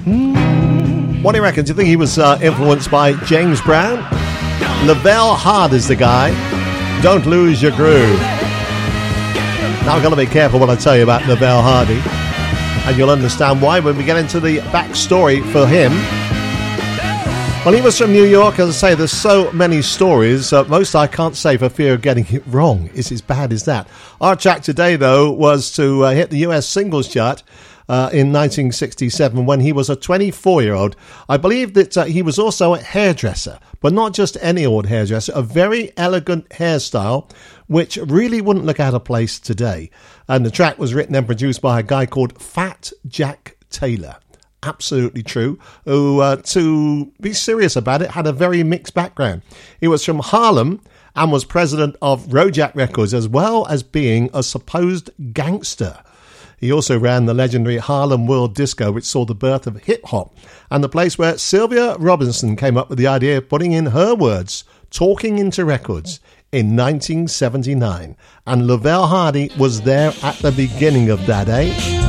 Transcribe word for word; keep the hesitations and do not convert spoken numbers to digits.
What do you reckon? Do you think he was uh, influenced by James Brown? Lavelle Hard is the guy. Don't lose your groove. Now I've got to be careful what I tell you about Lavelle Hardy, and you'll understand why when we get into the backstory for him. Well, he was from New York. As I say, there's so many stories. Uh, most I can't say for fear of getting it wrong. It's as bad as that. Our track today, though, was to uh, hit the U S singles chart uh, in nineteen sixty-seven when he was a twenty-four-year-old. I believe that uh, he was also a hairdresser, but not just any old hairdresser, a very elegant hairstyle, which really wouldn't look out of place today. And the track was written and produced by a guy called Fat Jack Taylor. Absolutely true, who, uh, to be serious about it, had a very mixed background. He was from Harlem and was president of Rojak Records, as well as being a supposed gangster. He also ran the legendary Harlem World Disco, which saw the birth of hip-hop, and the place where Sylvia Robinson came up with the idea of putting in her words, talking into records, in nineteen seventy-nine. And Lavelle Hardy was there at the beginning of that, eh?